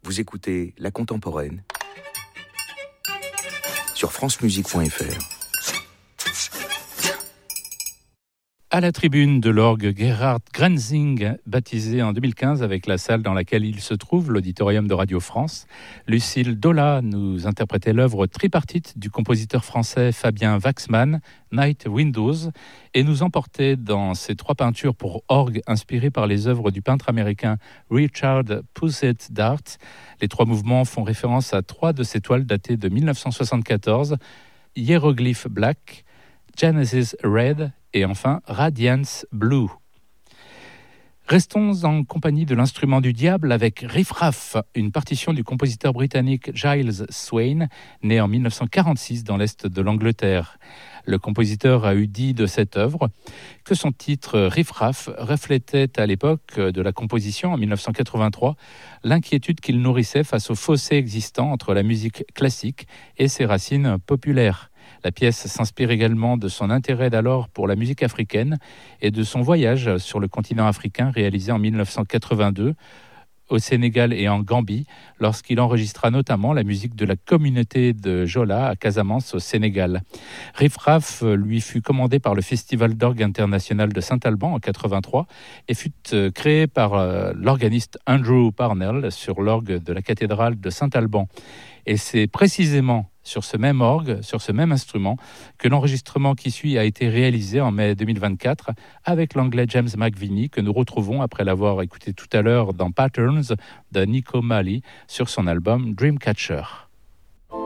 Vous écoutez La Contemporaine sur francemusique.fr. À la tribune de l'orgue Gerhard Grenzing, baptisé en 2015 avec la salle dans laquelle il se trouve, l'auditorium de Radio France, Lucille Dola nous interprétait l'œuvre tripartite du compositeur français Fabien Waxman, Night Windows, et nous emportait dans ses 3 peintures pour orgue inspirées par les œuvres du peintre américain Richard Poussett Dart. Les 3 mouvements font référence à 3 de ses toiles datées de 1974, Hieroglyph Black, Genesis Red et enfin Radiance Blue. Restons en compagnie de l'instrument du diable avec Riff Raff, une partition du compositeur britannique Giles Swain, né en 1946 dans l'est de l'Angleterre. Le compositeur a eu dit de cette œuvre que son titre Riff Raff reflétait à l'époque de la composition, en 1983, l'inquiétude qu'il nourrissait face au fossé existant entre la musique classique et ses racines populaires. La pièce s'inspire également de son intérêt d'alors pour la musique africaine et de son voyage sur le continent africain réalisé en 1982 au Sénégal et en Gambie, lorsqu'il enregistra notamment la musique de la communauté de Jola à Casamance au Sénégal. Riff Raff lui fut commandé par le Festival d'orgue international de Saint-Alban en 83 et fut créé par l'organiste Andrew Parnell sur l'orgue de la cathédrale de Saint-Alban. Et c'est précisément sur ce même orgue, sur ce même instrument, que l'enregistrement qui suit a été réalisé en mai 2024 avec l'anglais James McVinney, que nous retrouvons après l'avoir écouté tout à l'heure dans Patterns de Nico Mali sur son album Dreamcatcher.